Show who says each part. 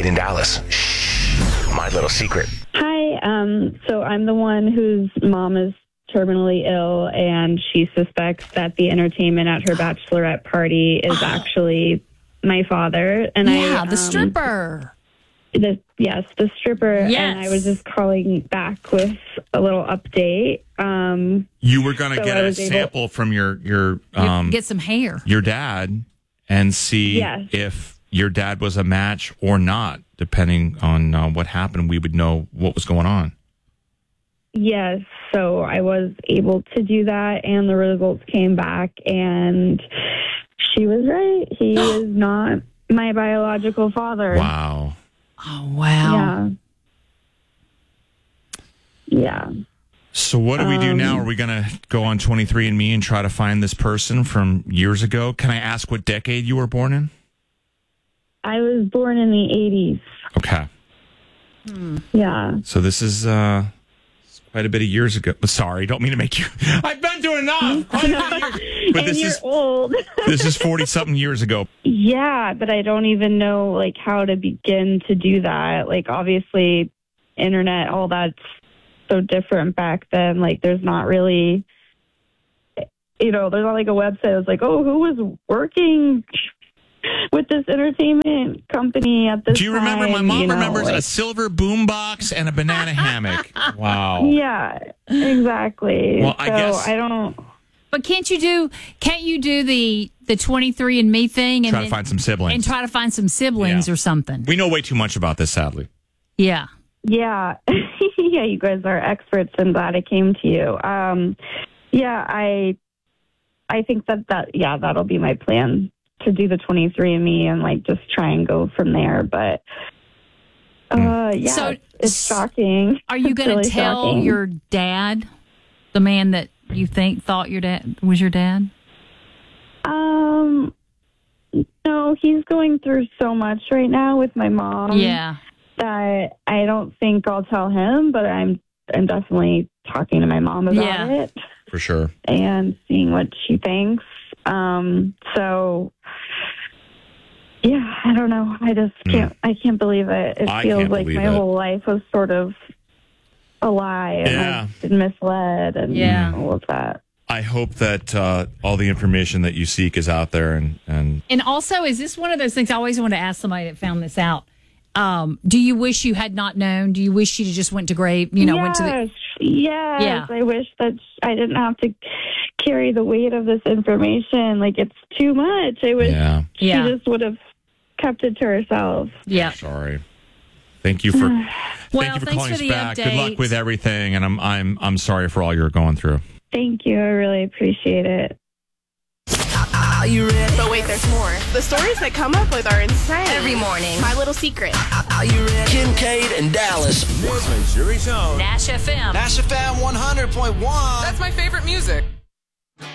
Speaker 1: Kate and Dallas. Shh. My little secret.
Speaker 2: Hi. So I'm the one whose mom is terminally ill, and she suspects that the entertainment at her bachelorette party is actually my father. And
Speaker 3: the stripper.
Speaker 2: The stripper.
Speaker 3: Yes.
Speaker 2: And I was just calling back with a little update.
Speaker 4: You were going to
Speaker 2: So
Speaker 4: get
Speaker 2: I
Speaker 4: a
Speaker 2: was able-
Speaker 4: sample from your
Speaker 3: Get some hair.
Speaker 4: your dad and see
Speaker 2: Yes.
Speaker 4: if your dad was a match or not. Depending on what happened, we would know what was going on.
Speaker 2: Yes. So I was able to do that, and the results came back, and she was right. He is not my biological father.
Speaker 4: Wow.
Speaker 3: Oh, wow.
Speaker 2: Yeah.
Speaker 4: So what do we do now? Are we going to go on 23andMe and try to find this person from years ago? Can I ask what decade you were born in?
Speaker 2: I was born in the 80s.
Speaker 4: Okay.
Speaker 2: Yeah.
Speaker 4: So this is quite a bit of years ago. Sorry, don't mean to make you... I've been doing enough. Quite a bit of years. But
Speaker 2: And
Speaker 4: this
Speaker 2: you're
Speaker 4: is
Speaker 2: old.
Speaker 4: this is 40-something years ago.
Speaker 2: Yeah, but I don't even know, like, how to begin to do that. Like, obviously, internet, all that's so different back then. Like, there's not really, there's not like a website that's like, oh, who was working with this entertainment company at this time?
Speaker 4: Do you remember? My mom remembers
Speaker 2: like,
Speaker 4: a silver boombox and a banana hammock. Wow.
Speaker 2: Yeah, exactly.
Speaker 4: Well, I guess-
Speaker 2: I don't...
Speaker 3: But can't you do the 23andMe thing and
Speaker 4: Try to find some siblings.
Speaker 3: and try to find some siblings
Speaker 4: Yeah.
Speaker 3: or something?
Speaker 4: We know way too much about this, sadly.
Speaker 3: Yeah.
Speaker 2: Yeah. Yeah, you guys are experts. I'm glad I came to you. Yeah, I think that'll be my plan, to do the 23andMe and like just try and go from there. But yeah,
Speaker 3: So-
Speaker 2: it's shocking.
Speaker 3: Are you
Speaker 2: It's
Speaker 3: going to
Speaker 2: really
Speaker 3: tell
Speaker 2: shocking.
Speaker 3: your dad, the man that you thought your dad was your dad?
Speaker 2: No, he's going through so much right now with my mom.
Speaker 3: Yeah.
Speaker 2: That I don't think I'll tell him, but I'm definitely talking to my mom about it
Speaker 4: For sure.
Speaker 2: and seeing what she thinks. So yeah, I don't know. I just can't believe it. It
Speaker 4: I
Speaker 2: feels
Speaker 4: can't
Speaker 2: like
Speaker 4: believe
Speaker 2: my
Speaker 4: it.
Speaker 2: whole life was sort of a lie, and
Speaker 4: Yeah.
Speaker 2: I've been misled and all of that.
Speaker 4: I hope that all the information that you seek is out there. And
Speaker 3: And also, is this one of those things I always want to ask somebody that found this out? Do you wish you had not known? Do you wish you just went to grave? Went to the.
Speaker 2: Yes.
Speaker 3: Yeah.
Speaker 2: I wish that I didn't have to carry the weight of this information. Like, it's too much. I wish she
Speaker 3: Yeah.
Speaker 2: just would have kept it to herself.
Speaker 3: Yeah.
Speaker 4: sorry. Thank you for
Speaker 3: Well,
Speaker 4: thank you for
Speaker 3: thanks
Speaker 4: calling
Speaker 3: for
Speaker 4: us
Speaker 3: the
Speaker 4: back. Good luck
Speaker 3: update.
Speaker 4: with everything, and I'm sorry for all you're going through.
Speaker 2: Thank you. I really appreciate it.
Speaker 5: Are you ready?
Speaker 6: But wait, there's more. The stories that come up with are insane.
Speaker 5: Every morning.
Speaker 6: My little secret.
Speaker 5: Are you ready?
Speaker 1: Kim, Kate, and Dallas.
Speaker 7: Missouri Zone.
Speaker 3: Nash FM.
Speaker 1: Nash FM 100.1.
Speaker 6: That's my favorite music.